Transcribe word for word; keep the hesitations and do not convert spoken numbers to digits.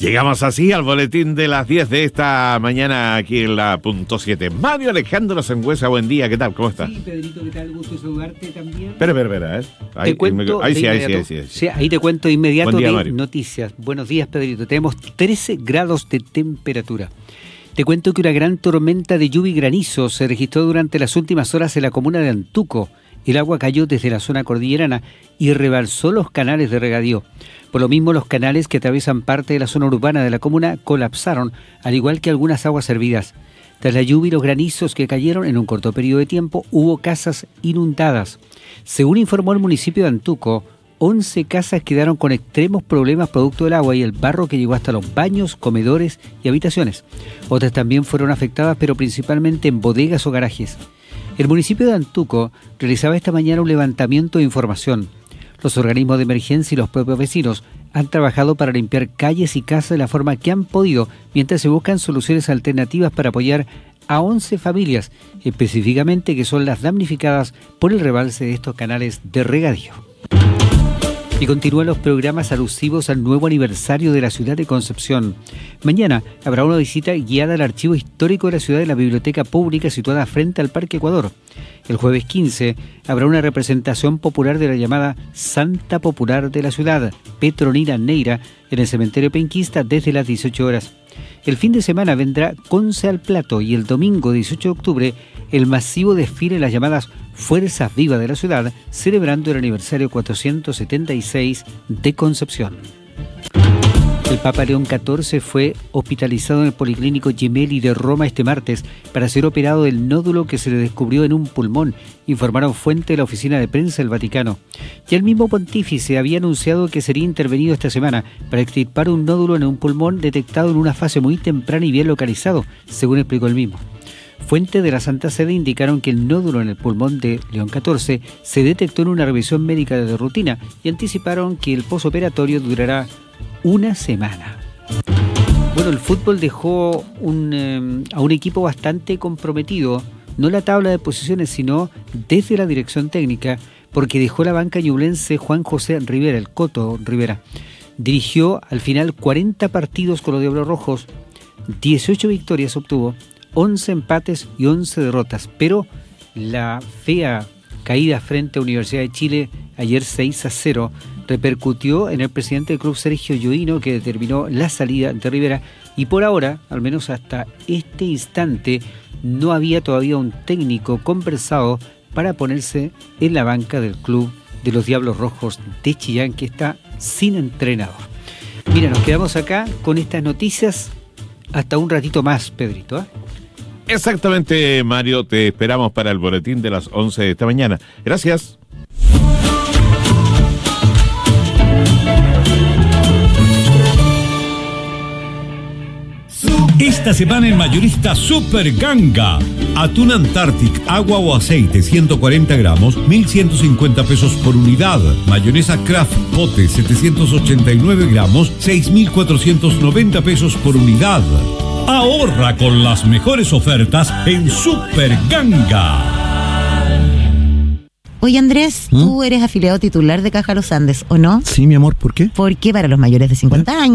Llegamos así al boletín de las diez de esta mañana aquí en la punto siete. Mario Alejandro Sangüesa, buen día, ¿qué tal? ¿Cómo estás? Sí, Pedrito, ¿qué tal? Gusto saludarte también. Espera, espera, espera, ¿eh? Ahí, te cuento ahí, de sí, ahí sí, ahí inmediato. sí, ahí sí. Sí, ahí te cuento de inmediato Buen día, de Mario. noticias. Buenos días, Pedrito. Tenemos trece grados de temperatura. Te cuento que una gran tormenta de lluvia y granizo se registró durante las últimas horas en la comuna de Antuco. El agua cayó desde la zona cordillerana y rebalsó los canales de regadío. Por lo mismo, los canales que atraviesan parte de la zona urbana de la comuna colapsaron, al igual que algunas aguas servidas. Tras la lluvia y los granizos que cayeron en un corto periodo de tiempo, hubo casas inundadas. Según informó el municipio de Antuco, once casas quedaron con extremos problemas producto del agua y el barro que llegó hasta los baños, comedores y habitaciones. Otras también fueron afectadas, pero principalmente en bodegas o garajes. El municipio de Antuco realizaba esta mañana un levantamiento de información. Los organismos de emergencia y los propios vecinos han trabajado para limpiar calles y casas de la forma que han podido, mientras se buscan soluciones alternativas para apoyar a once familias, específicamente que son las damnificadas por el rebalse de estos canales de regadío. Y continúan los programas alusivos al nuevo aniversario de la ciudad de Concepción. Mañana habrá una visita guiada al archivo histórico de la ciudad en la biblioteca pública situada frente al Parque Ecuador. El jueves quince habrá una representación popular de la llamada Santa Popular de la ciudad, Petronila Neira, en el cementerio penquista desde las dieciocho horas. El fin de semana vendrá Conce al Plato y el domingo dieciocho de octubre el masivo desfile de las llamadas Fuerzas Vivas de la ciudad, celebrando el aniversario cuatrocientos setenta y seis de Concepción. El Papa León catorce fue hospitalizado en el Policlínico Gemelli de Roma este martes para ser operado del nódulo que se le descubrió en un pulmón, informaron fuentes de la oficina de prensa del Vaticano. Ya el mismo pontífice había anunciado que sería intervenido esta semana para extirpar un nódulo en un pulmón detectado en una fase muy temprana y bien localizado, según explicó el mismo. Fuentes de la Santa Sede indicaron que el nódulo en el pulmón de León catorce se detectó en una revisión médica de rutina y anticiparon que el posoperatorio durará una semana. Bueno, el fútbol dejó un, eh, a un equipo bastante comprometido, no en la tabla de posiciones, sino desde la dirección técnica, porque dejó la banca ñublense Juan José Rivera, el Coto Rivera. Dirigió al final cuarenta partidos con los Diablos Rojos, dieciocho victorias obtuvo, once empates y once derrotas, pero la fea caída frente a Universidad de Chile ayer seis a cero repercutió en el presidente del club, Sergio Yoino, que determinó la salida de Rivera, y por ahora, al menos hasta este instante, no había todavía un técnico conversado para ponerse en la banca del club de los Diablos Rojos de Chillán, que está sin entrenador. Mira, nos quedamos acá con estas noticias hasta un ratito más, Pedrito, ¿eh? Exactamente, Mario, te esperamos para el boletín de las once de esta mañana. Gracias. Esta semana en Mayorista Super Ganga. Atún Antarctic, agua o aceite, ciento cuarenta gramos, mil ciento cincuenta pesos por unidad. Mayonesa Kraft, pote, setecientos ochenta y nueve gramos, seis mil cuatrocientos noventa pesos por unidad. Ahorra con las mejores ofertas en Super Ganga. Oye, Andrés, ¿Mm? tú eres afiliado titular de Caja Los Andes, ¿o no? Sí, mi amor, ¿por qué? Porque para los mayores de cincuenta años